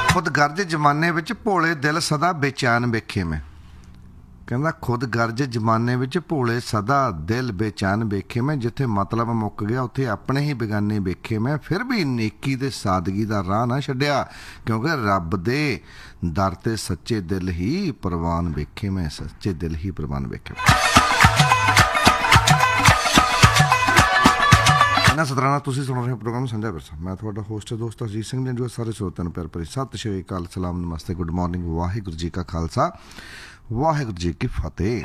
खुद गर्ज जमाने विच भोले दिल सदा बेचैन वेखे मैं। कहंदा खुद गर्ज जमाने विच भोले सदा दिल बेचैन वेखे मैं। जिथे मतलब मुक गया उत्थे अपने ही बेगाने वेखे मैं। फिर भी नेकी ते सादगी दा राह ना छड्डिया, क्योंकि रब दे दर ते सच्चे दिल ही प्रवान वेखे मैं। सच्चे दिल ही प्रवान वेखे। सतराना तुसीं सुन रहे हो प्रोग्राम संजा विरसा। मैं तुहाडा होस्ट दोस्त अजीत सिंह ने जो सारे श्रोतिਆਂ ਨੂੰ ਪਿਆਰ ਭਰੀ सत श्री अकाल, सलाम, नमस्ते, गुड मॉर्निंग, वाहिगुरू जी का खालसा, वाहिगुरू जी की फतेह।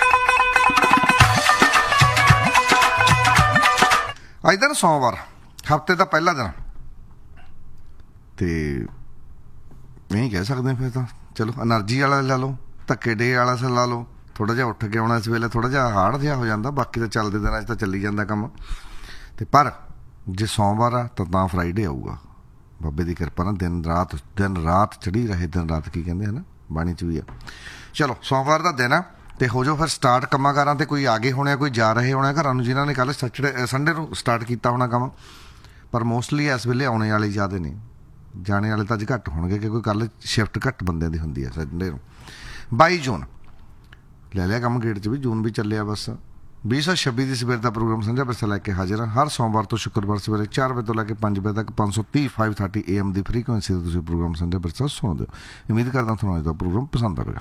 अज दिन सोमवार, हफ्ते का पहला दिन, तो नहीं कह सकते फिर तो चलो एनर्जी वाला ला लो, धक्के डे वाला से ला लो। थोड़ा जिहा उठ के आउणा इस वेले थोड़ा जिहा हार्ड जिहा हो जाता, बाकी तो चलते दिन तो चली जाता काम। तो पर जे सोमवार आ तो फ्राइडे आऊगा, बाबे की किरपा ना। दिन रात चढ़ी रहे, दिन रात की कहते हैं ना, बाणी च भी आ। चलो सोमवार का दिन आ, तो हो जाओ फिर स्टार्ट कम्मां कारां। ते कोई आ गए होने, कोई जा रहे होने घरां नूं, जिन्हां ने कल संडे नूं स्टार्ट किया होना काम। पर मोस्टली इस वेले आने वाले ज़्यादा ने, जाने वाले तो अज घट होणगे, क्योंकि कल शिफ्ट घट बंदे की होंदी है संडे नूं। 22 जून ले लिया काम गेट च भी, जून भी चलिया बस। 2026 की सवेर का प्रोग्राम संजा विरसा लैके हाजिर हाँ। हर सोमवार तो शुक्रवार सवेरे 4 बजे तो लैके 5 बजे तक 530 530 AM की फ्रीकुएंसी से प्रोग्राम संजा विरसा सुनते हो। उम्मीद करता थोड़ा अज का प्रोग्राम पसंद आएगा।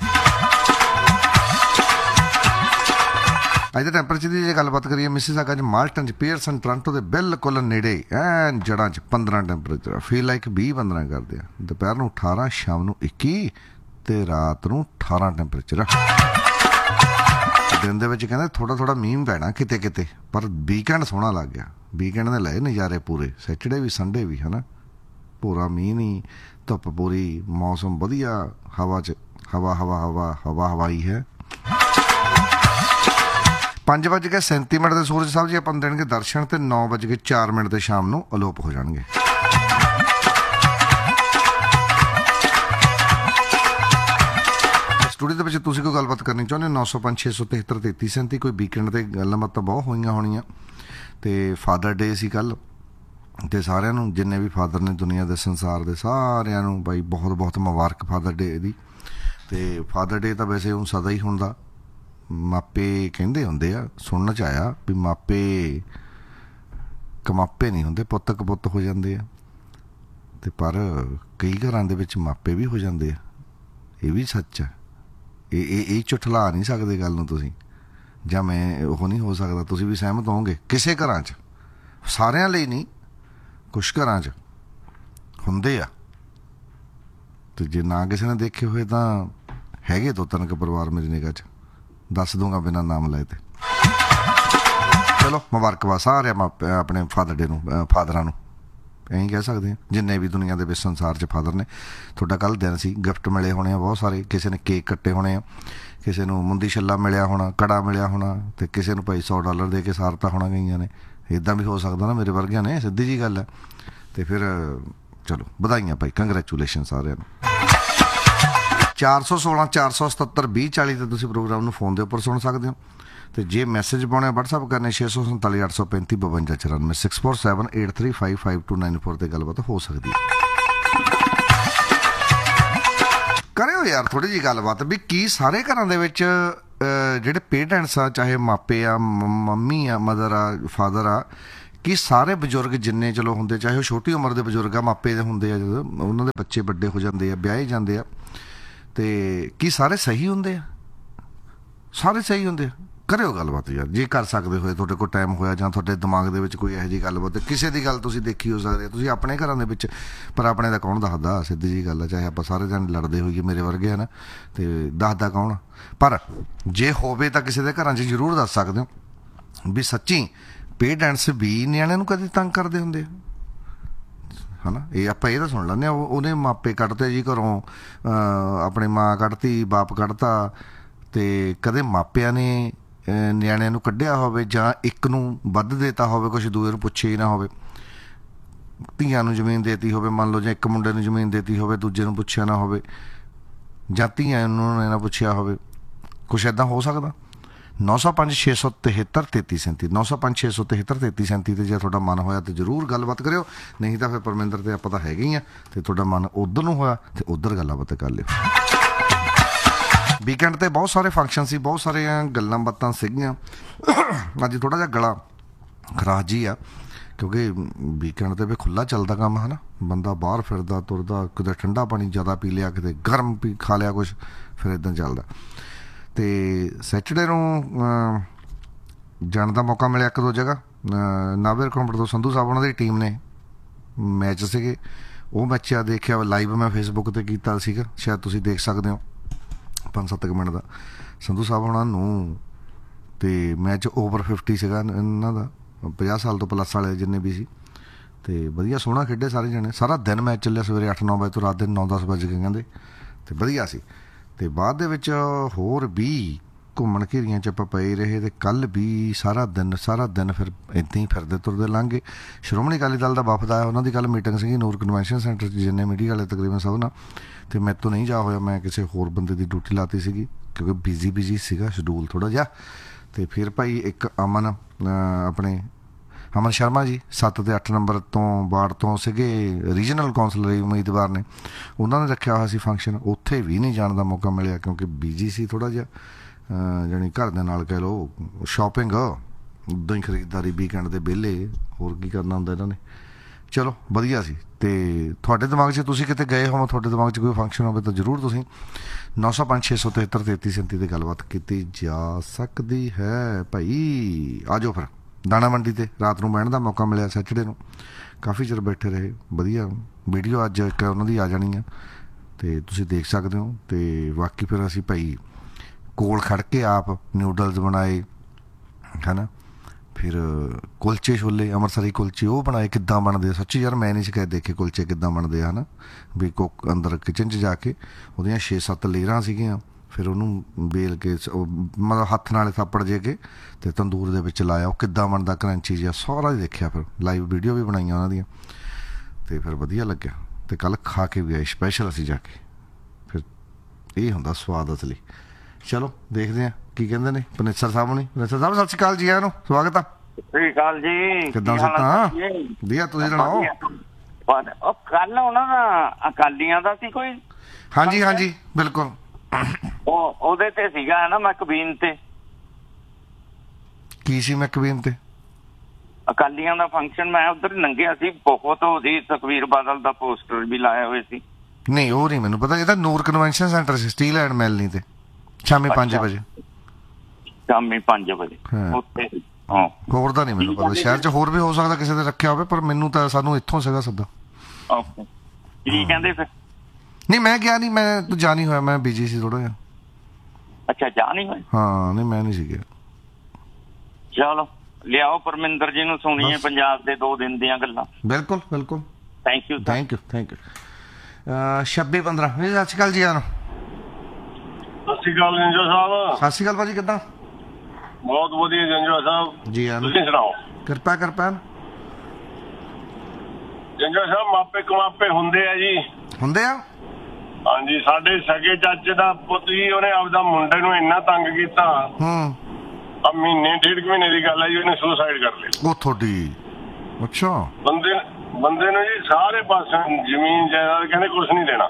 अज के टैंपरेचर की जो गलबात करिए, मिसिसागा माल्टन पियरसन टोरंटो के बिल्कुल नेड़े एन जड़ा 15 टैंपरेचर, फील लाइक 20-15 करते हैं। दोपहर को 18, शाम को 21 तो रात को 18 टैंपरेचर। दिन दे कहते थोड़ा थोड़ा मींह पैना किते किते, पर वीकेंड सोहना लग गया। वीकेंड ने लाए नज़ारे पूरे, सैटरडे भी संडे भी है ना। पूरा मींह नहीं, धुप पूरी, मौसम वधिया, हवा च हवा हवा हवा हवा हवाई है। 5:37 सूरज साहब जी अपन देंगे दर्शन, तो 9:04 शाम को अलोप हो जाएंगे। स्टूडियो के तुसीं कोई गलबात करनी चाਹੁੰਦੇ हो 905 673 3337। कोई वीकेंड ते गल्लां बातां बहुत होईयां होणीਆਂ। तो फादर डे सी कल, तो सारिਆਂ ਨੂੰ जिन्ने भी फादर ने दुनिया के संसार के सारिਆਂ ਨੂੰ बाई बहुत बहुत मुबारक फादर डे दी। तो फादर डे तो वैसे हूँ सदा ही हुंदा। मापे कहंदे हुंदे आ, सुनने च आया भी मापे कमापे नहीं हुंदे, पुत्त कपुत्त हो जाते हैं। तो पर कई घरां दे विच मापे भी हो जाते हैं, ये भी सच है। ये झुठला नहीं सकते गल नूं तुसीं, जां मैं वो नहीं हो सकता, तुसीं भी सहमत होवोगे। किसे घरां च, सारिਆਂ ਲਈ नहीं, कुछ घरां च हुंदे आ। तो जे ना किसी ने देखे हुए तो हैगे 2-3 के परिवार मेरी निगाह च, दस दूंगा बिना नाम लाए। तो चलो मुबारकबाद सारे अपने फादर डे नूं, फादरां नूं यही कह सकते हैं, जिन्ने भी दुनिया के संसार च फादर ने। थोड़ा कल दिन सी, गिफ्ट मिले होने बहुत सारे, किसी ने केक कट्टे होने, किसी को मुंदी छल्ला मिलिया होना, कड़ा मिलिया होना, तो किसी को भाई $100 दे के सारता होना गई ने। इदा भी हो सकता ना, मेरे वर्गिया ने, सीधी जी गल है। तो फिर चलो बधाइयां भाई, कंग्रेचुलेशन सारे। 416 477 2040 तो तुम प्रोग्राम फोन के उपर सुन सकते हो। तो जे मैसेज पाने वट्सअप करने 647 835 52 94 647 8355 5294 से गलबात हो सकती है। करो यार थोड़ी जी गलबात भी की सारे घरों के जेडे पेरेंट्स आ, चाहे मापे आ, मम्मी आ, मदर आ, फादर आ, कि सारे बजुर्ग जिन्ने चलो होंगे, चाहे वो छोटी उम्र के बजुर्ग आ, मापे होंगे आ, जो उन्होंने बच्चे बड़े हो जाते हैं, ब्याहे जाते हैं, तो की सारे सही होंगे? सारे सही होंगे? करो गलबात यार जे कर सकते हो, थोड़े को टाइम होया जां थोड़े दिमाग के कोई यह जी गलबात, किसी की गल तुसीं देखी हो सकती है, तुसीं अपने घरों के विच, पर अपने का कौन दसदा? सीधी जी गल है, चाहे आप सारे जने लड़ते होइए मेरे वर्गे है ना, तो दसदा कौन? पर जे होवे तो किसी के घरों जरूर दस सकते हो भी सच्ची पेरेंट्स भी नियाणिਆਂ ਨੂੰ कदे तंग करते होंगे है ना। ये आप ये तो सुन लें, उन्हें मापे कढ़ते जी घरों, अपने माँ कढ़ती, बाप कढ़ता, तो कदे मापिया ने ਨਿਆਣਿਆਂ ਨੂੰ ਕੱਢਿਆ ਹੋਵੇ, ਜਾਂ ਇੱਕ ਨੂੰ ਵੱਧ ਦੇਤਾ ਹੋਵੇ, ਕੁਛ ਦੂਏ ਨੂੰ ਪੁੱਛੇ ਹੀ ਨਾ ਹੋਵੇ। ਧੀਆਂ ਨੂੰ ਜ਼ਮੀਨ ਦੇਤੀ ਹੋਵੇ ਮੰਨ ਲਓ, ਜਾਂ ਇੱਕ ਮੁੰਡੇ ਨੂੰ ਜ਼ਮੀਨ ਦੇਤੀ ਹੋਵੇ, ਦੂਜੇ ਨੂੰ ਪੁੱਛਿਆ ਨਾ ਹੋਵੇ, ਜਾਂ ਧੀਆਂ ਨੂੰ ਨਾ ਪੁੱਛਿਆ ਹੋਵੇ, ਕੁਛ ਇੱਦਾਂ ਹੋ ਸਕਦਾ? 905 673 3337 905 673 3337 ਤੇ ਜੇ ਤੁਹਾਡਾ ਮਨ ਹੋਇਆ ਤੇ ਜ਼ਰੂਰ ਗੱਲਬਾਤ ਕਰਿਓ, ਨਹੀਂ ਤਾਂ ਫਿਰ ਪਰਮਿੰਦਰ ਤੇ ਆਪਾਂ ਤਾਂ ਹੈਗੇ ਹੀ ਆ, ਤੇ ਤੁਹਾਡਾ ਮਨ ਉਧਰ ਨੂੰ ਹੋਇਆ ਤੇ ਉਧਰ ਗੱਲਬਾਤ ਕਰ ਲਿਓ। ਵੀਕਐਂਡ ਤੇ ਬਹੁਤ ਸਾਰੇ ਫੰਕਸ਼ਨ ਸੀ, ਬਹੁਤ ਸਾਰੀਆਂ ਗੱਲਾਂ ਬਾਤਾਂ ਸੀਗੀਆਂ। ਅੱਜ ਥੋੜਾ ਜਿਹਾ ਗਲਾ ਖਰਾਜ ਜੀ ਆ, ਕਿਉਂਕਿ ਵੀਕਐਂਡ ਤੇ ਵੀ ਖੁੱਲ੍ਹਾ ਚੱਲਦਾ ਕੰਮ ਹੈ ਨਾ, ਬੰਦਾ ਬਾਹਰ ਫਿਰਦਾ ਤੁਰਦਾ, ਕਿਤੇ ਠੰਡਾ ਪਾਣੀ ਜ਼ਿਆਦਾ ਪੀ ਲਿਆ, ਕਿਤੇ ਗਰਮ ਪੀ ਖਾ ਲਿਆ ਕੁਛ, ਫਿਰ ਇੱਦਾਂ ਚੱਲਦਾ। ਅਤੇ ਸੈਚਰਡੇ ਨੂੰ ਜਾਣ ਦਾ ਮੌਕਾ ਮਿਲਿਆ ਇੱਕ ਦੋ ਜਗ੍ਹਾ। ਨਾਭੇ ਕਰੋਮਪੁਰ ਤੋਂ ਸੰਧੂ ਸਾਹਿਬ ਉਹਨਾਂ ਦੀ ਟੀਮ ਨੇ ਮੈਚ ਸੀਗੇ, ਉਹ ਮੈਚ ਆ ਦੇਖਿਆ ਲਾਈਵ, ਮੈਂ ਫੇਸਬੁੱਕ 'ਤੇ ਕੀਤਾ ਸੀਗਾ, ਸ਼ਾਇਦ ਤੁਸੀਂ ਦੇਖ ਸਕਦੇ ਹੋ, 5-7 ਮਿੰਟ ਦਾ ਸੰਧੂ ਸਾਹਿਬ ਉਹਨਾਂ ਨੂੰ। ਅਤੇ ਮੈਚ ਓਵਰ 50 ਸੀਗਾ ਇਹਨਾਂ ਦਾ, 50 ਸਾਲ ਤੋਂ ਪਲੱਸ ਵਾਲੇ ਜਿੰਨੇ ਵੀ ਸੀ, ਅਤੇ ਵਧੀਆ ਸੋਹਣਾ ਖੇਡੇ ਸਾਰੇ ਜਣੇ। ਸਾਰਾ ਦਿਨ ਮੈਚ ਚੱਲਿਆ, ਸਵੇਰੇ 8-9 ਵਜੇ ਤੋਂ ਰਾਤ ਦੇ 9-10 ਵਜੇ ਗਏ ਕਹਿੰਦੇ, ਅਤੇ ਵਧੀਆ ਸੀ। ਅਤੇ ਬਾਅਦ ਦੇ ਵਿੱਚ ਹੋਰ ਵੀ ਘੁੰਮਣ ਘੇਰੀਆਂ 'ਚ ਆਪਾਂ ਪਏ ਰਹੇ, ਅਤੇ ਕੱਲ੍ਹ ਵੀ ਸਾਰਾ ਦਿਨ ਫਿਰ ਇੱਦਾਂ ਹੀ ਫਿਰਦੇ ਤੁਰਦੇ ਲੰਘ ਗਏ। ਸ਼੍ਰੋਮਣੀ ਅਕਾਲੀ ਦਲ ਦਾ ਵਫਦ ਆਇਆ, ਉਹਨਾਂ ਦੀ ਕੱਲ੍ਹ ਮੀਟਿੰਗ ਸੀਗੀ ਨੂਰ ਕਨਵੈਨਸ਼ਨ ਸੈਂਟਰ 'ਚ, ਜਿੰਨੇ ਮੀਡੀਆ ਵਾਲੇ ਤਕਰੀਬਨ ਸਭ ਨਾਲ, ਅਤੇ ਮੇਰੇ ਤੋਂ ਨਹੀਂ ਜਾ ਹੋਇਆ, ਮੈਂ ਕਿਸੇ ਹੋਰ ਬੰਦੇ ਦੀ ਡਿਊਟੀ ਲਾਤੀ ਸੀਗੀ, ਕਿਉਂਕਿ ਬਿਜ਼ੀ ਸੀਗਾ ਸ਼ਡਿਊਲ ਥੋੜ੍ਹਾ ਜਿਹਾ। ਅਤੇ ਫਿਰ ਭਾਈ ਇੱਕ ਅਮਨ ਸ਼ਰਮਾ ਜੀ 7 ਅਤੇ 8 ਨੰਬਰ ਤੋਂ ਵਾਰਡ ਤੋਂ ਸੀਗੇ, ਰੀਜਨਲ ਕੌਂਸਲਰ ਉਮੀਦਵਾਰ ਨੇ, ਉਹਨਾਂ ਨੇ ਰੱਖਿਆ ਹੋਇਆ ਸੀ ਫੰਕਸ਼ਨ, ਉੱਥੇ ਵੀ ਨਹੀਂ ਜਾਣ ਦਾ ਮੌਕਾ ਮਿਲਿਆ, ਕਿਉਂਕਿ ਬਿਜੀ ਸੀ ਥੋੜ੍ਹਾ ਜਿਹਾ, ਜਾਣੀ ਘਰ ਦੇ ਨਾਲ ਕਹਿ ਲਓ ਸ਼ੋਪਿੰਗ, ਉੱਦਾਂ ਹੀ ਖਰੀਦਦਾਰੀ, ਵੀਕਐਂਡ ਦੇ ਵਿਹਲੇ, ਹੋਰ ਕੀ ਕਰਨਾ ਹੁੰਦਾ ਇਹਨਾਂ ਨੇ। ਚਲੋ ਵਧੀਆ ਸੀ। ਅਤੇ ਤੁਹਾਡੇ ਦਿਮਾਗ 'ਚ ਤੁਸੀਂ ਕਿਤੇ ਗਏ ਹੋ, ਤੁਹਾਡੇ ਦਿਮਾਗ 'ਚ ਕੋਈ ਫੰਕਸ਼ਨ ਹੋਵੇ ਤਾਂ ਜ਼ਰੂਰ ਤੁਸੀਂ 905 673 3337 'ਤੇ ਗੱਲਬਾਤ ਕੀਤੀ ਜਾ ਸਕਦੀ ਹੈ। ਭਾਈ ਆ ਜਾਓ ਫਿਰ ਦਾਣਾ ਮੰਡੀ 'ਤੇ, ਰਾਤ ਨੂੰ ਬਹਿਣ ਦਾ ਮੌਕਾ ਮਿਲਿਆ ਸੈਚਰਡੇ ਨੂੰ, ਕਾਫੀ ਚਿਰ ਬੈਠੇ ਰਹੇ, ਵਧੀਆ ਵੀਡੀਓ ਅੱਜ ਇੱਕ ਉਹਨਾਂ ਦੀ ਆ ਜਾਣੀ ਆ, ਅਤੇ ਤੁਸੀਂ ਦੇਖ ਸਕਦੇ ਹੋ। ਅਤੇ ਬਾਕੀ ਫਿਰ ਅਸੀਂ ਭਾਈ ਕੋਲ ਖੜ੍ਹ ਕੇ ਆਪ ਨਿਊਡਲਸ ਬਣਾਏ ਹੈ ਨਾ, ਫਿਰ ਕੁਲਚੇ ਛੋਲੇ ਅੰਮ੍ਰਿਤਸਰੀ ਕੁਲਚੇ ਉਹ ਬਣਾਏ, ਕਿੱਦਾਂ ਬਣਦੇ ਆ ਸੱਚੀ ਯਾਰ, ਮੈਂ ਨਹੀਂ ਸ਼ਿਕਾਇਤ ਦੇਖੇ ਕੁਲਚੇ ਕਿੱਦਾਂ ਬਣਦੇ ਆ ਹੈ ਨਾ, ਵੀ ਕੁੱਕ ਅੰਦਰ ਕਿਚਨ 'ਚ ਜਾ ਕੇ ਉਹਦੀਆਂ 6-7 ਲੇਅਰਾਂ ਸੀਗੀਆਂ, ਫਿਰ ਉਹਨੂੰ ਵੇਲ ਕੇ ਮਤਲਬ ਹੱਥ ਨਾਲ ਥਾਪੜ ਜੇ ਕੇ ਅਤੇ ਤੰਦੂਰ ਦੇ ਵਿੱਚ ਲਾਇਆ, ਉਹ ਕਿੱਦਾਂ ਬਣਦਾ ਕਰੰਚੀ ਜਿਹਾ, ਸਾਰਾ ਹੀ ਦੇਖਿਆ, ਫਿਰ ਲਾਈਵ ਵੀਡੀਓ ਵੀ ਬਣਾਈਆਂ ਉਹਨਾਂ ਦੀਆਂ, ਅਤੇ ਫਿਰ ਵਧੀਆ ਲੱਗਿਆ। ਅਤੇ ਕੱਲ੍ਹ ਖਾ ਕੇ ਵੀ ਆਏ ਸਪੈਸ਼ਲ ਅਸੀਂ ਜਾ ਕੇ, ਫਿਰ ਇਹ ਹੁੰਦਾ ਸਵਾਦ ਅਸਲੀ। ਚਲੋ ਦੇਖਦੇ ਹਾਂ ਕੀ ਕਹਿੰਦੇ ਨੇ ਪਨੇਸਰ ਸਾਹਿਬ ਨੇ। ਪਨੇਸਰ ਸਾਹਿਬ ਸਤਿ ਸ਼੍ਰੀ ਅਕਾਲ ਜੀ, ਆਇਆਂ ਨੂੰ ਸਵਾਗਤ ਆ। ਸਤਿ ਸ਼੍ਰੀ ਅਕਾਲ ਜੀ, ਕਿੱਦਾਂ ਸਿੱਧਾ ਵਧੀਆ, ਤੁਸੀਂ ਸੁਣਾਓ। ਉਹ ਕੱਲ ਉਹਨਾਂ ਦਾ ਅਕਾਲੀਆਂ ਦਾ ਸੀ ਕੋਈ? ਹਾਂਜੀ ਬਿਲਕੁਲ, ਉਹਦੇ ਤੇ ਸੀਗਾ ਨਾ ਮੈਕਬੀਨ ਤੇ। ਕੀ ਸੀ ਮੈਕਬੀਨ ਤੇ? ਅਕਾਲੀਆਂ ਦਾ ਫੰਕਸ਼ਨ, ਮੈਂ ਉਧਰ ਲੰਘਿਆ ਸੀ, ਬਹੁਤ ਉਹਦੀ ਸੁਖਬੀਰ ਬਾਦਲ ਦਾ ਪੋਸਟਰ ਵੀ ਲਾਇਆ ਹੋਏ ਸੀ। ਨਹੀਂ ਉਹ ਨਹੀਂ ਮੈਨੂੰ ਪਤਾ, ਇਹ ਤਾਂ ਨੂਰ convention centre C, steel and ਮੈਲਨੀ ਤੇ, ਸ਼ਾਮੀ 5 ਵਜੇ। ਸ਼ਾਮੀ 5 ਵਜੇ ਉੱਥੇ। ਹੋਰ ਤਾਂ ਨਹੀਂ ਮੈਨੂੰ ਪਤਾ, ਸ਼ਹਿਰ 'ਚ ਹੋਰ ਵੀ ਹੋ ਸਕਦਾ ਕਿਸੇ ਦੇ ਰੱਖਿਆ ਹੋਵੇ, ਪਰ ਮੈਨੂੰ ਤਾਂ ਸਾਨੂੰ ਇੱਥੋਂ ਸੀਗਾ ਸੱਦਾ। ਕੀ ਕਹਿੰਦੇ ਫਿਰ? ਨਹੀਂ ਮੈਂ ਗਿਆ ਨਹੀਂ, ਮੈਂ ਜਾ ਨਹੀਂ ਹੋਇਆ, ਮੈਂ ਬਿਜੀ ਸੀ ਥੋੜਾ ਜਿਹਾ। ਅੱਛਾ ਜਾ ਨਹੀਂ ਹੋਇਆ? ਹਾਂ ਨਹੀਂ ਮੈਂ ਨਹੀਂ ਸੀ ਗਿਆ। ਚਲੋ ਲਿਆਓ ਪਰਮਿੰਦਰ ਜੀ ਨੂੰ, ਸੁਣੀਏ ਪੰਜਾਬ ਦੇ 2 ਦਿਨ ਦੀਆਂ ਗੱਲਾਂ। ਬਿਲਕੁਲ ਥੈਂਕ ਯੂ 26-15 ਸਤਿ ਸ਼੍ਰੀ ਅਕਾਲ ਜੀ। ਸਤਿ ਸ਼੍ਰੀ ਅਕਾਲ ਜੰਜੋ ਸਾਹਿਬ। ਸਤਿ ਸ਼੍ਰੀ ਅਕਾਲ ਭਾਜੀ, ਕਿੱਦਾਂ? ਬਹੁਤ ਵਧੀਆ ਜੰਜੋ ਸਾਹਿਬ ਜੀ, ਤੁਸੀਂ ਸੁਣਾਓ। ਕਿਰਪਾ ਜੰਜੋ ਸਾਹਿਬ ਮਾਪੇ ਕਮਾਪੇ ਹੁੰਦੇ ਆ ਜੀ, ਹੁੰਦੇ ਆ। ਹਾਂਜੀ ਸਾਡੇ ਸਗੇ ਚਾਚੇ ਦਾ ਪੁੱਤ ਜੀ, ਉਹਨੇ ਆਪਦਾ ਮੁੰਡੇ ਨੂੰ ਇੰਨਾ ਤੰਗ ਕੀਤਾ, ਆ ਮਹੀਨੇ 1.5 ਮਹੀਨੇ ਦੀ ਗੱਲ ਹੈ ਜੀ, ਉਹਨੇ ਸੁਸਾਈਡ ਕਰ ਲਿਆ। ਉਹ ਤੁਹਾਡੀ ਅੱਛਾ। ਬੰਦੇ ਨੂੰ ਜੀ ਸਾਰੇ ਪਾਸੇ ਜ਼ਮੀਨ ਜਾਇਦਾਦ ਕਹਿੰਦੇ ਕੁਛ ਨਹੀਂ ਦੇਣਾ।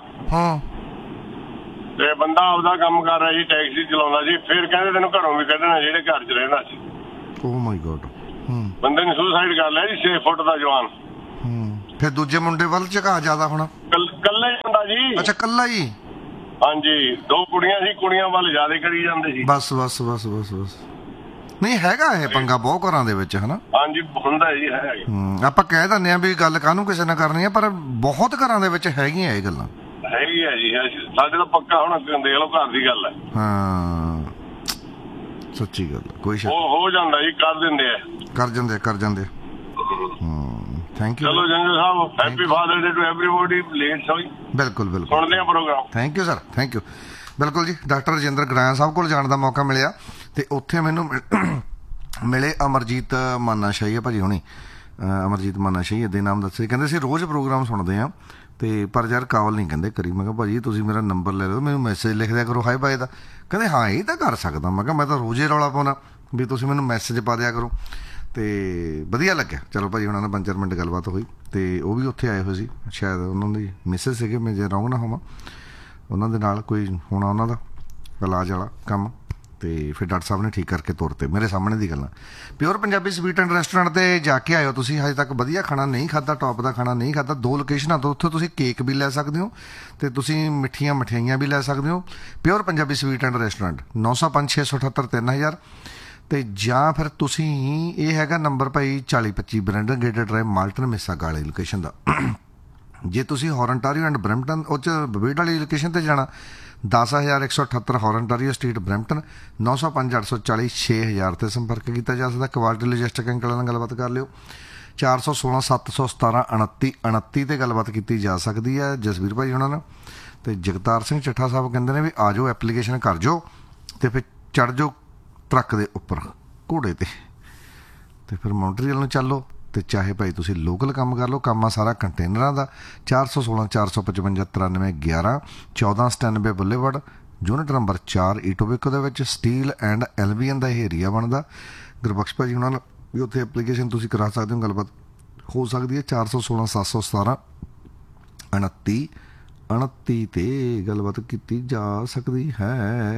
ਤੇ ਬੰਦਾ ਆਪਦਾ ਕੰਮ ਕਰ ਰਿਹਾ ਜੀ, ਟੈਕਸੀ ਚਲਾਉਂਦਾ ਸੀ, ਫਿਰ ਕਹਿੰਦੇ ਤੈਨੂੰ ਘਰੋਂ ਵੀ ਕੱਢਣਾ ਜਿਹੜੇ ਘਰ 'ਚ ਰਹਿੰਦਾ ਸੀ। ਓ ਮਾਈ ਗॉड। ਬੰਦੇ ਨੇ ਸੁਸਾਈਡ ਕਰ ਲਿਆ ਜੀ, 6 ਫੁੱਟ ਦਾ ਜਵਾਨ। ਫਿਰ ਦੂਜੇ ਮੁੰਡੇ ਵੱਲ ਝੁਕਾ ਜ਼ਿਆਦਾ ਹੋਣਾ। ਕੱਲਾ ਹੀ ਹੁੰਦਾ ਜੀ। ਅੱਛਾ ਕੱਲਾ ਹੀ? ਹਾਂਜੀ 2 ਕੁੜੀਆਂ ਸੀ, ਕੁੜੀਆਂ ਵੱਲ ਜ਼ਿਆਦਾ ਕਰੀ ਜਾਂਦੇ ਸੀ। ਬਸ ਨਹੀਂ ਹੈਗਾ ਇਹ ਪੰਗਾ ਬਹੁਤ ਘਰਾਂ ਦੇ ਵਿੱਚ, ਹਨਾ? ਹਾਂਜੀ ਹੁੰਦਾ ਜੀ, ਹੈ। ਆਪਾਂ ਕਹਿ ਦਿੰਦੇ ਆ ਵੀ ਗੱਲ ਕਾਹਨੂੰ ਕਿਸੇ ਨਾਲ ਕਰਨੀ ਆ, ਪਰ ਬਹੁਤ ਘਰਾਂ ਦੇ ਵਿੱਚ ਹੈਗੀਆਂ ਇਹ ਗੱਲਾਂ। ਹੈਗੀ ਆ ਜੀ, ਸਾਡੇ ਤਾਂ ਪੱਕਾ ਹੁਣ ਦੇਖ ਲਓ ਘਰ ਦੀ ਗੱਲ ਹੈ। ਹਾਂ ਸੱਚੀ ਗੱਲ, ਕੋਈ ਸ਼ੱਕ ਹੋ ਜਾਂਦਾ ਜੀ, ਕਰ ਜਾਂਦੇ। Thank you. ਚਲੋ ਜੰਗਲ ਸਾਹਿਬ, happy father day to everybody. Late ਸੋਈ। ਬਿਲਕੁਲ ਸੁਣਦੇ ਆ programme. Thank you sir, thank you. ਬਿਲਕੁਲ ਜੀ, ਡਾਕਟਰ ਰਜਿੰਦਰ ਗਰਾਇਆ ਸਾਹਿਬ ਕੋਲ ਜਾਣ ਦਾ ਮੌਕਾ ਮਿਲਿਆ, ਅਤੇ ਉੱਥੇ ਮੈਨੂੰ ਮਿਲੇ ਅਮਰਜੀਤ ਮਾਨਾ ਸ਼ਾਹੀ ਭਾਜੀ ਹੁਣੀ, ਅਮਰਜੀਤ ਮਾਨਾ ਸ਼ਾਹੀ ਦੇ ਨਾਮ ਦੱਸੇ, ਕਹਿੰਦੇ ਸੀ ਰੋਜ਼ ਪ੍ਰੋਗਰਾਮ ਸੁਣਦੇ ਆ, ਤੇ ਪਰ ਯਾਰ ਕਾਲ ਨਹੀਂ ਕਹਿੰਦੇ ਕਰੀ। ਮੈਂ ਕਿਹਾ ਭਾਜੀ ਤੁਸੀਂ ਮੇਰਾ ਨੰਬਰ ਲੈ ਲਓ, ਮੈਨੂੰ ਮੈਸੇਜ ਲਿਖ ਦਿਆ ਕਰੋ ਹਾਏ ਬਾਏ ਦਾ। ਕਹਿੰਦੇ ਹਾਂ ਇਹ ਤਾਂ ਕਰ ਸਕਦਾ। ਮੈਂ ਕਿਹਾ ਮੈਂ ਤਾਂ ਰੋਜ਼ੇ ਰੌਲਾ ਪਾਉਣਾ ਵੀ ਤੁਸੀਂ ਮੈਨੂੰ ਮੈਸੇਜ ਪਾ ਦਿਆ ਕਰੋ। ਤੇ ਵਧੀਆ ਲੱਗਿਆ। ਚਲੋ ਭਾਜੀ ਉਹਨਾਂ ਨਾਲ 5-4 ਮਿੰਟ ਗੱਲਬਾਤ ਹੋਈ ਤੇ ਉਹ ਵੀ ਉੱਥੇ ਆਏ ਹੋਏ ਸੀ, ਸ਼ਾਇਦ ਉਹਨਾਂ ਦੀ ਮਿਸਿਸ ਸੀਗੇ, ਮੈਂ ਜੇ ਰੌਂਗ ਨਾ ਹੋਵਾਂ, ਉਹਨਾਂ ਦੇ ਨਾਲ ਕੋਈ ਹੋਣਾ ਉਹਨਾਂ ਦਾ ਇਲਾਜ ਵਾਲਾ ਕੰਮ। ਤੇ ਫਿਰ ਡਾਕਟਰ ਸਾਹਿਬ ਨੇ ਠੀਕ ਕਰਕੇ ਤੁਰਤੇ, ਮੇਰੇ ਸਾਹਮਣੇ ਦੀ ਗੱਲਾਂ। Pure Punjabi sweet and restaurant 'ਤੇ ਜਾ ਕੇ ਆਇਓ ਤੁਸੀਂ, ਹਜੇ ਤੱਕ ਵਧੀਆ ਖਾਣਾ ਨਹੀਂ ਖਾਧਾ, ਟੌਪ ਦਾ ਖਾਣਾ ਨਹੀਂ ਖਾਧਾ। 2 ਲੋਕੇਸ਼ਨਾਂ ਤੋਂ ਉੱਥੋਂ ਤੁਸੀਂ ਕੇਕ ਵੀ ਲੈ ਸਕਦੇ ਹੋ ਅਤੇ ਤੁਸੀਂ ਮਿੱਠੀਆਂ ਮਠਿਆਈਆਂ ਵੀ ਲੈ ਸਕਦੇ ਹੋ। Pure Punjabi sweet and restaurant 905 678 3000। ਅਤੇ ਜਾਂ ਫਿਰ ਤੁਸੀਂ ਇਹ ਹੈਗਾ ਨੰਬਰ ਭਾਈ 4025 ਬਰੈਂਡਨ ਗੇਟ ਡਰਾਈਵ ਮਾਲਟਨ ਮਿਸਾਗਾ ਵਾਲੀ ਲੋਕੇਸ਼ਨ ਦਾ। ਜੇ ਤੁਸੀਂ ਹੌਰਨਟਾਰੀਓ ਐਂਡ ਬਰੈਂਪਟਨ ਉਹ 'ਚ ਬਬੇਟ ਵਾਲੀ ਲੋਕੇਸ਼ਨ 'ਤੇ ਜਾਣਾ 10178 ਹੌਰਨਟਾਰੀਓ ਸਟਰੀਟ ਬਰੈਂਪਟਨ 905 840 6000 'ਤੇ ਸੰਪਰਕ ਕੀਤਾ ਜਾ ਸਕਦਾ। ਕੁਆਲਿਟੀ ਲੌਜਿਸਟਿਕ ਅੰਕਲਾਂ ਨਾਲ ਗੱਲਬਾਤ ਕਰ ਲਿਓ। 416 717 29 29 'ਤੇ ਗੱਲਬਾਤ ਕੀਤੀ ਜਾ ਸਕਦੀ ਹੈ ਜਸਵੀਰ ਭਾਈ ਉਹਨਾਂ ਨਾਲ। ਅਤੇ ਜਗਤਾਰ ਸਿੰਘ ਚੱਠਾ ਸਾਹਿਬ ਕਹਿੰਦੇ ਨੇ ਵੀ ਆ ਜਾਓ, ਐਪਲੀਕੇਸ਼ਨ ਕਰ ਜਾਓ ਅਤੇ ਫਿਰ ਚੜ੍ਹ ਜਾਓ ਟਰੱਕ ਦੇ ਉੱਪਰ ਘੋੜੇ 'ਤੇ ਅਤੇ ਫਿਰ ਮੌਂਟਰੀਅਲ ਨੂੰ ਚੱਲੋ। ਅਤੇ ਚਾਹੇ ਭਾਈ ਤੁਸੀਂ ਲੋਕਲ ਕੰਮ ਕਰ ਲਓ, ਕੰਮ ਆ ਸਾਰਾ ਕੰਟੇਨਰਾਂ ਦਾ। 416 455 93 11 1497 ਬੁੱਲੇਵਰਡ, ਯੂਨਿਟ ਨੰਬਰ 4 ਈਟੋਬਿਕੋ ਦੇ ਵਿੱਚ ਸਟੀਲ ਐਂਡ ਐਲਬੀਐਨ ਦਾ ਇਹ ਏਰੀਆ ਬਣਦਾ। ਗੁਰਬਖਸ਼ ਭਾਜੀ ਉਹਨਾਂ ਨਾਲ ਵੀ ਉੱਥੇ ਐਪਲੀਕੇਸ਼ਨ ਤੁਸੀਂ ਕਰਾ ਸਕਦੇ ਹੋ, ਗੱਲਬਾਤ ਹੋ ਸਕਦੀ ਹੈ। 416 717 29 29 'ਤੇ ਗੱਲਬਾਤ ਕੀਤੀ ਜਾ ਸਕਦੀ ਹੈ।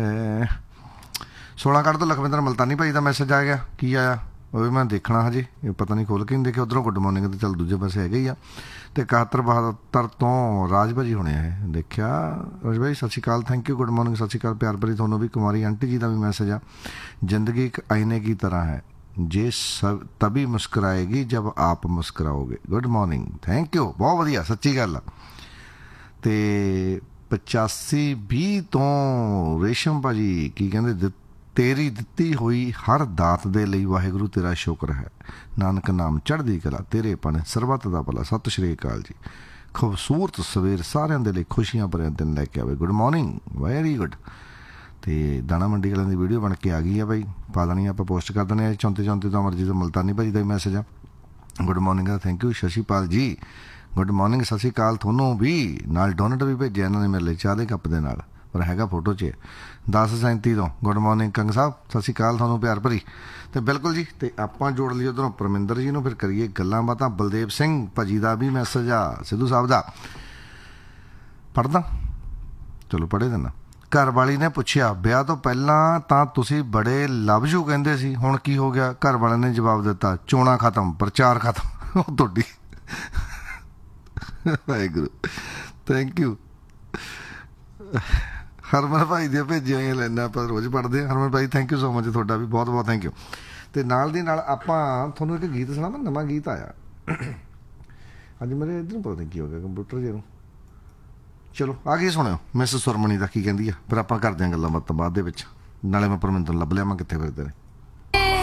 16 ਕੱਢ ਤੋਂ ਲਖਵਿੰਦਰ ਮਲਤਾਨੀ ਭਾਈ ਦਾ ਮੈਸੇਜ ਆ ਗਿਆ। ਕੀ ਆਇਆ ਉਹ ਵੀ ਮੈਂ ਦੇਖਣਾ, ਹਜੇ ਇਹ ਪਤਾ ਨਹੀਂ ਖੋਲ੍ਹ ਕੇ ਨਹੀਂ ਦੇਖਿਆ। ਉੱਧਰੋਂ ਗੁੱਡ ਮਾਰਨਿੰਗ ਤੇ ਚੱਲ ਦੂਜੇ ਪਾਸੇ ਹੈਗੇ ਹੀ ਆ। ਅਤੇ 7172 ਤੋਂ ਰਾਜ ਭਾਜੀ ਹੋਣੇ ਆ ਇਹ ਦੇਖਿਆ। ਰਾਜ ਭਾਈ ਸਤਿ ਸ਼੍ਰੀ ਅਕਾਲ, ਥੈਂਕ ਯੂ, ਗੁੱਡ ਮਾਰਨਿੰਗ, ਸਤਿ ਸ਼੍ਰੀ ਅਕਾਲ, ਪਿਆਰ ਭਰੀ ਤੁਹਾਨੂੰ ਵੀ। ਕੁਮਾਰੀ ਆਂਟੀ ਜੀ ਦਾ ਵੀ ਮੈਸੇਜ ਆ। ਜ਼ਿੰਦਗੀ ਇੱਕ ਆਈਨੇ ਕੀ ਤਰ੍ਹਾਂ ਹੈ, ਜੇ ਸਭ ਤभी ਮੁਸਕਰਾਏਗੀ ਜਬ ਆਪ ਮੁਸਕਰਾਓਗੇ। ਗੁੱਡ ਮਾਰਨਿੰਗ, ਥੈਂਕ ਯੂ, ਬਹੁਤ ਵਧੀਆ, ਸੱਚੀ ਗੱਲ ਆ। ਅਤੇ 8520 ਤੋਂ ਰੇਸ਼ਮ ਭਾਜੀ ਕੀ ਕਹਿੰਦੇ, ਤੇਰੀ ਦਿੱਤੀ ਹੋਈ ਹਰ ਦਾਤ ਦੇ ਲਈ ਵਾਹਿਗੁਰੂ ਤੇਰਾ ਸ਼ੁਕਰ ਹੈ, ਨਾਨਕ ਨਾਮ ਚੜ੍ਹਦੀ ਕਲਾ, ਤੇਰੇ ਪਣ ਸਰਬੱਤ ਦਾ ਭਲਾ। ਸਤਿ ਸ਼੍ਰੀ ਅਕਾਲ ਜੀ। ਖੂਬਸੂਰਤ ਸਵੇਰ ਸਾਰਿਆਂ ਦੇ ਲਈ ਖੁਸ਼ੀਆਂ ਭਰਿਆ ਦਿਨ ਲੈ ਕੇ ਆਵੇ। Good morning, very good. ਅਤੇ ਦਾਣਾ ਮੰਡੀ ਵਾਲਿਆਂ ਦੀ ਵੀਡੀਓ ਬਣ ਕੇ ਆ ਗਈ ਆ ਬਾਈ, ਪਾ ਦੇਣੀ ਆਪਾਂ, ਪੋਸਟ ਕਰ ਦਿੰਦੇ ਹਾਂ। 34 ਤੋਂ ਅਮਰਜੀਤ ਮਲਤਾਨੀ ਭਾਜੀ ਦਾ ਵੀ ਮੈਸੇਜ ਆ। Good morning the thank you. ਸ਼ਸ਼ੀਪਾਲ ਜੀ ਗੁੱਡ ਮਾਰਨਿੰਗ, ਸਤਿ ਸ਼੍ਰੀ ਅਕਾਲ ਤੁਹਾਨੂੰ ਵੀ। ਨਾਲ ਡੋਨਟ ਵੀ ਭੇਜਿਆ ਇਹਨਾਂ ਨੇ ਮੇਰੇ ਲਈ ਚਾਹ ਦੇ ਕੱਪ ਦੇ ਨਾਲ, ਪਰ ਹੈਗਾ ਫੋਟੋ 'ਚ। 10:37 ਤੋਂ ਗੁੱਡ ਮਾਰਨਿੰਗ ਕੰਗ ਸਾਹਿਬ, ਸਤਿ ਸ਼੍ਰੀ ਅਕਾਲ ਤੁਹਾਨੂੰ ਪਿਆਰ ਭਰੀ। ਅਤੇ ਬਿਲਕੁਲ ਜੀ, ਅਤੇ ਆਪਾਂ ਜੋੜ ਲਈਏ ਉੱਧਰੋਂ ਪਰਮਿੰਦਰ ਜੀ ਨੂੰ, ਫਿਰ ਕਰੀਏ ਗੱਲਾਂ ਬਾਤਾਂ। ਬਲਦੇਵ ਸਿੰਘ ਭਾਜੀ ਦਾ ਵੀ ਮੈਸੇਜ ਆ, ਸਿੱਧੂ ਸਾਹਿਬ ਦਾ। ਪੜ੍ਹਦਾ, ਚਲੋ ਪੜ੍ਹੇ ਦਿੰਦਾ। ਘਰ ਵਾਲੀ ਨੇ ਪੁੱਛਿਆ, ਵਿਆਹ ਤੋਂ ਪਹਿਲਾਂ ਤਾਂ ਤੁਸੀਂ ਬੜੇ ਲਵ ਯੂ ਕਹਿੰਦੇ ਸੀ, ਹੁਣ ਕੀ ਹੋ ਗਿਆ? ਘਰ ਵਾਲਿਆਂ ਨੇ ਜਵਾਬ ਦਿੱਤਾ, ਚੋਣਾਂ ਖਤਮ, ਪ੍ਰਚਾਰ ਖਤਮ। ਉਹ ਤੁਹਾਡੀ ਵਾਹਿਗੁਰੂ, ਥੈਂਕ ਯੂ। ਹਰਮਨ ਭਾਈ ਦੀਆਂ ਭੇਜੀਆਂ ਹੋਈਆਂ ਲੈਣਾ ਆਪਾਂ ਰੋਜ਼ ਪੜ੍ਹਦੇ ਹਾਂ। ਹਰਮਨ ਭਾਈ ਥੈਂਕ ਯੂ ਸੋ ਮਚ, ਤੁਹਾਡਾ ਵੀ ਬਹੁਤ ਬਹੁਤ ਥੈਂਕ ਯੂ। ਅਤੇ ਨਾਲ ਦੀ ਨਾਲ ਆਪਾਂ ਤੁਹਾਨੂੰ ਇੱਕ ਗੀਤ ਸੁਣਾਵਾਂ, ਨਵਾਂ ਗੀਤ ਆਇਆ ਅੱਜ ਮੇਰੇ ਇੱਧਰ ਨੂੰ, ਪਤਾ ਨਹੀਂ ਕੀ ਹੋ ਗਿਆ ਕੰਪਿਊਟਰ ਜੇ ਨੂੰ। ਚਲੋ ਆ ਗਈ, ਸੁਣਿਓ ਮਿਸ ਸੁਰਮਣੀ ਦਾ ਕੀ ਕਹਿੰਦੀ ਆ, ਫਿਰ ਆਪਾਂ ਕਰਦੇ ਹਾਂ ਗੱਲਾਂ ਬਾਤਾਂ ਬਾਅਦ ਦੇ ਵਿੱਚ। ਨਾਲੇ ਮੈਂ ਪਰਮਿੰਦਰ ਲੱਭ ਲਿਆ, ਮੈਂ ਕਿੱਥੇ ਫਿਰਦੇ ਨੇ।